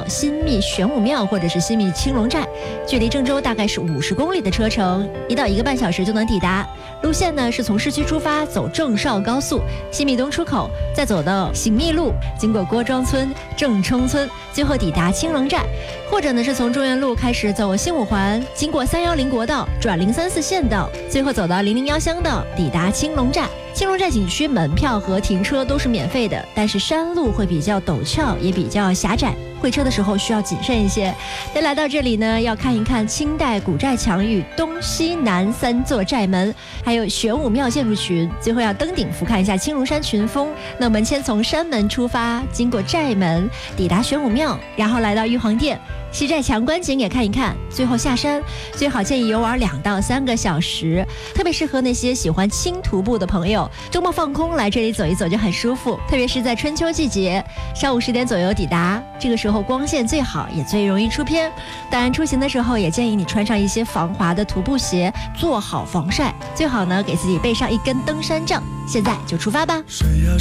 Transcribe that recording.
新密玄武庙或者是新密青龙寨，距离郑州大概是50公里的车程，1到1个半小时就能抵达。路线呢是从市区出发，走郑绍高速、新密东出口，再走到醒密路，经过郭庄村、郑冲村，最后抵达青龙寨。或者呢是从中原路开始走新五环，经过310国道，转034县道，最后走到001乡道，抵达青龙寨。青龙寨景区门票和停车都是免费的，但是山路会比较陡峭，也比较狭窄，会车的时候需要谨慎一些。那来到这里呢，要看一看清代古寨墙与东西南3座寨门，还有玄武庙建筑群，最后要登顶俯瞰一下青龙山群峰。那我们先从山门出发，经过寨门，抵达玄武庙，然后来到玉皇殿。西寨墙观景也看一看，最后下山，最好建议游玩2到3个小时，特别适合那些喜欢轻徒步的朋友，周末放空来这里走一走就很舒服，特别是在春秋季节，上午10点左右抵达，这个时候光线最好，也最容易出片。当然出行的时候也建议你穿上一些防滑的徒步鞋，做好防晒，最好呢给自己备上一根登山杖。现在就出发吧。